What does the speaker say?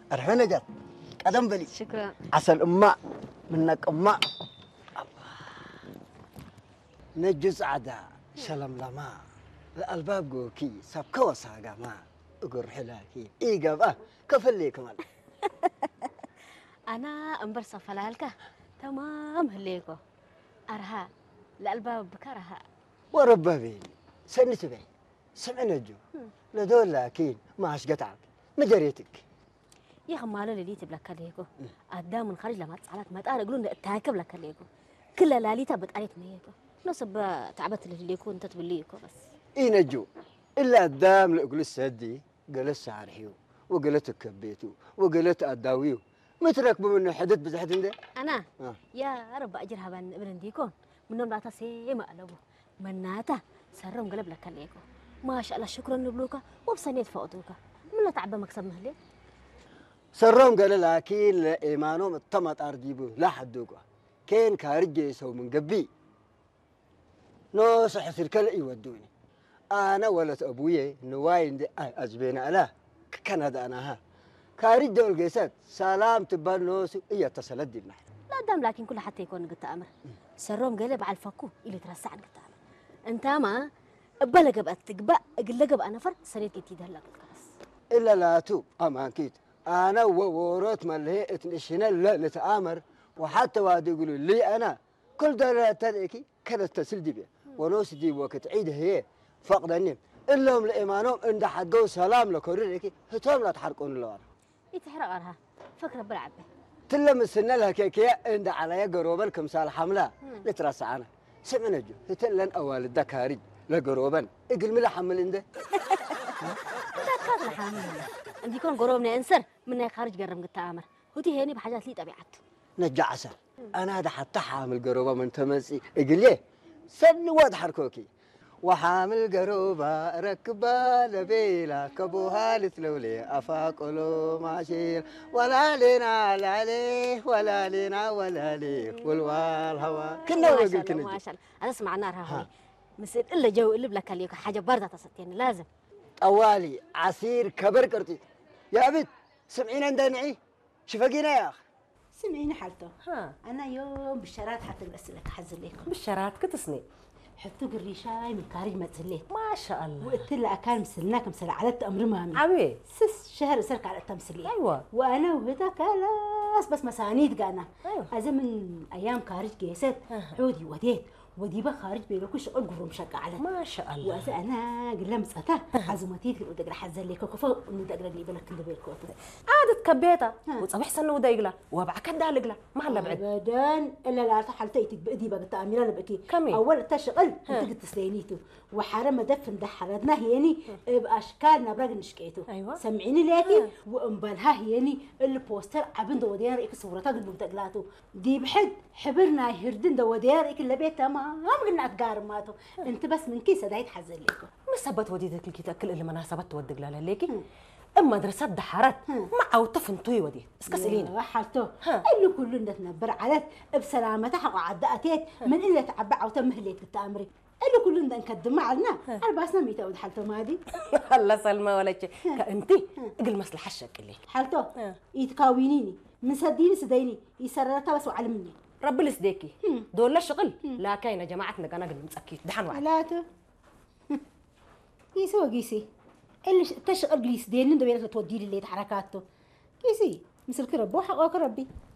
أرحنا جات قدم بلي شكرا. عسل أمة منك أمة نجز عدا سلام لما الألباب جوكي سبك وساقا ما أقول حلاكي إيه قبا كفل لي كمان أنا أمبرص فلالك تمام هليكو أرها الألباب بكرها وربا بيني سنت بي سمعنا جو لدول لكن ما عش قطعك ما جريتك يا أخي ماله اللي تبلك عليكو قدام من خارج لما تصعلت ما تقال يقولون تاكب لك عليكو كل لالي تبت عليك ميكو نصب تعبت اللي ليكو أنت تبليكو بس إيه نجو إلا قدام لأقول السدي جلس عارحيو وقلت كبيتو وقلت أداويو مترك بمن حدث بزحد ده أنا يا رب أجرها بنديكم منهم لا تسيما ألبو مناتا سرهم قلب لك عليكو ما شاء الله شكرا نبلوكا وبسنيت فوقتوكا من لا تعب مكسب مهلي سرهم قال لكن إيمانهم الطمط أرجيبو لا حدوكا كين كارجي يسوي من قبي نصح سركل يودوني أنا ولد أبوي نواين دي أزبين على كندا أنا ها كارج دول جيسات سلام تبان نوسو إيا تصلت دي المحل لا دام لكن كل حتى يكون قلت أمر سرهم قلب على الفكو اللي ترسع قلت أمر أنت ما بلق بقى تقبأ قلق بقى نفر سريت إنتي دهلا بس إلا لا تو أمان كيت أنا ووروت ملهي اتنشينا لا نتآمر وحتى واد يقولوا لي أنا كل دولة تدعيكي كانت تسل دي بيه ونوس دي وقت عيد هي فقدني إلا هم الإيمانهم إن ده حقو سلام لكوريكي هتوم لا تحرقون اللوار يتحرق أرها فكرة بلعب تلم السنة لها كيكية إن ده على يقروبا كمسال حملة لترسعنا سمعنا جو هتلن أول الدكاري لقروبا اقل ملا حمل إن ده لا حامل عندي يكون قروبنا انسر من خارج قرب قلت أمر هوتي هيني بحاجات لي طبيعته نجع عسل أنا هذا حتى حامل قروبة من تمسي اقل ليه سن واد حركوكي وحامل قروبة ركبة لبيلة كبوها لتلولي أفاقلو ماشير ولا لنا لا عليه ولا لنا ولا ليه والوال هوا كنا ونقول كنا ما شاء الله أنا اسمع نار هاي مثل إلا جو اللي بلك عليك حاجة باردة تصدقني لازم طوالي عصير كبر كرتي يا بنت سمعين عندنا نعي شفقينا يا أخي سمعيني حالته أنا يوم بالشرات حتى بأسئلك حزر لكم بالشرات كتصني حطوا قريشاي من كارج ما تسليه ما شاء الله وقلت لها كان مسلناك مسل على أمر مامي عبي سس شهر سرك على التمثيلية أيوة وأنا وهذا كلاس بس مسانيد قانا أيوة هذا من أيام كارج جيسات عودي وديت وديبا خارج بيروكو شغل قرم شقة على ما شاء الله وأذا أنا قلنا مسأته عزومتي تقول دقر حزر لك وكفا إنه دقر اللي بالك اللي بالكوتو عادت كبيتها وصبح سنة ودايقلا وبعك دالقلا ما هلا بعد أبداً إلا لا تحلتيتك بأدي بقى تأميرا لبكي كمي أول تشغل أنت تسلينيتو وحرم دفن دحرتنا هيني بأشكال نبرق نشكيتو أيوة سمعيني لكن وأمبالها هيني البوستر عبن دوديار إك صورتها قد متقلاتو دي بحد حبرنا هردن دوديار إك اللي بيت تمام قلنا أتقارب ماتو أنت بس من كيسة دايت حزن لكم ما سبت وديتك الكتاب كل اللي مناسبت تودق لها ليكي اما دراسات دحرت مع وطفن طوي ودي اسكسلينا حالته اللي كلنا نتنبر على بسلامتها حق عداتيت من اللي تعبع وتم هليت التامري اللي كلنا نقدم معنا الباسنا ميتا ود حالته مادي الله سلمى ولا شيء كأنتي اقل مصلحة الشك اللي حالته يتكاوينيني من سديني سديني يسررتها بس وعلمني رب السديكي دول لا شغل لا كاينه جماعتنا كنا قد مسكيت دحن واحد لاته يسوى قيسي اللي تشغل قليس دين ندوي تودي لي حركاته قيسي مثل كربو حقك ربي